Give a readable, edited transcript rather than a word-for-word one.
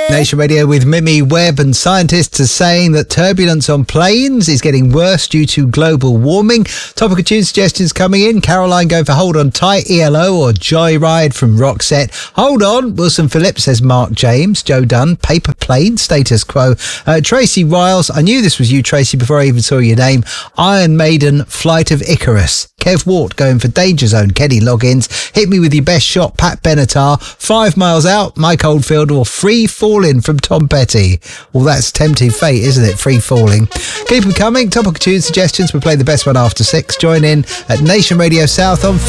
Nation Radio with Mimi Webb, and scientists are saying that turbulence on planes is getting worse due to global warming. Topical tune suggestions coming in. Caroline going for Hold On Tight, ELO, or Joyride from Roxette. Hold On, Wilson Phillips, says Mark James. Joe Dunn, Paper Plane, Status Quo. Tracy Riles, I knew this was you, Tracy, before I even saw your name. Iron Maiden, Flight of Icarus. Kev Wart going for Danger Zone, Kenny Loggins. Hit Me With Your Best Shot, Pat Benatar. 5 Miles Out, Mike Oldfield, or Free Falling from Tom Petty. Well, that's tempting fate, isn't it? Free Falling. Keep them coming. Topical tune suggestions. We'll play the best one after 6. Join in at Nation Radio South on